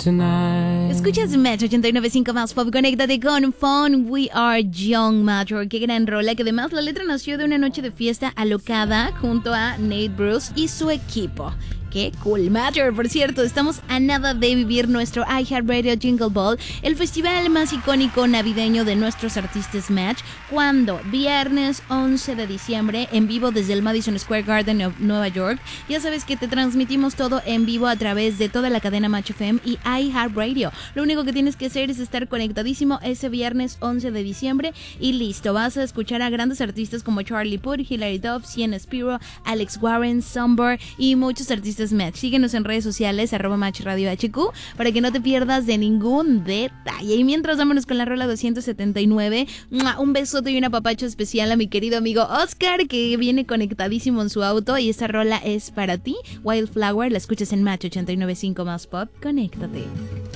tonight. Escuchas Match 89.5 más pop. Conéctate con Fun We Are Young Matter. Qué gran rola, que además la letra nació de una noche de fiesta alocada junto a Nate Bruce y su equipo. Qué cool, Matter. Por cierto, estamos a nada de vivir nuestro iHeartRadio Jingle Ball, el festival más icónico navideño de nuestros artistas Match, cuando viernes 11 de diciembre, en vivo desde el Madison Square Garden de Nueva York. Ya sabes que te transmitimos todo en vivo a través de toda la cadena Match FM y iHeartRadio. Lo único que tienes que hacer es estar conectadísimo ese viernes 11 de diciembre y listo. Vas a escuchar a grandes artistas como Charlie Puth, Hilary Duff, Sienna Spiro, Alex Warren, Somber y muchos artistas Match. Síguenos en redes sociales @MatchRadioHQ para que no te pierdas de ningún detalle. Y mientras, vámonos con la rola 279. Un besote y un apapacho especial a mi querido amigo Oscar, que viene conectadísimo en su auto, y esta rola es para ti. Wildflower, la escuchas en Match 89.5 más pop. Conéctate.